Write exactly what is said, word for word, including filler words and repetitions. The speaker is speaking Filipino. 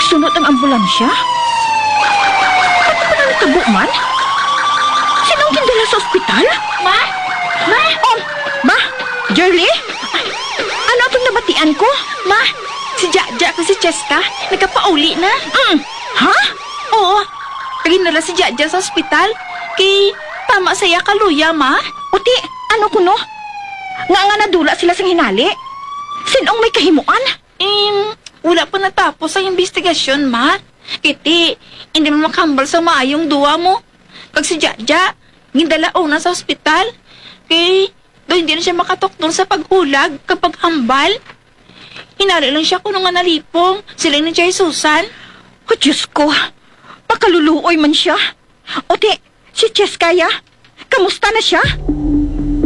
Nagsunod ang ambulansya? Ano pa na natabo man? Sinong gindala sa ospital? Ma? Ma? Oh, ba? Jerly? Ano itong nabatian ko? Ma? Si Jaja ko si Cheska, nagkapauli na. Mm. Ha? Oo. Paginala si Jaja sa ospital. Kay tama saya kaluya, ma. Uti, ano kuno? Nga nga nadula sila sa hinali. Sinong may kahimuan? Um, wala pa natapos ang investigasyon, ma. Kiti, hindi mo makambal sa maayong duwa mo. Kag si Jaja, gindala una sa ospital. Kay, do hindi na siya makatokton sa paghulag kapag hambal. Hinali lang siya kuno nga nalipong. Sila ni Jay Susan. Oh, Diyos ko. Pakaluluoy man siya. Uti, si Cheskaya, kamusta na siya?